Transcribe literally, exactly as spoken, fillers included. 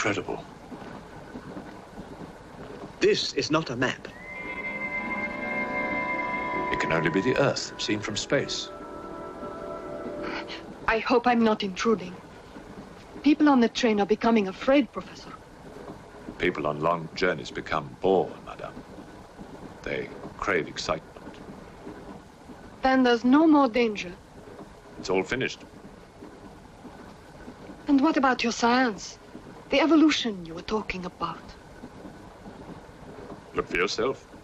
incredible. This is not a map. It can only be the Earth, seen from space. I hope I'm not intruding. People on the train are becoming afraid, Professor. People on long journeys become bored, madame. They crave excitement. Then there's no more danger. It's all finished. And what about your science? The evolution you were talking about? Look for yourself.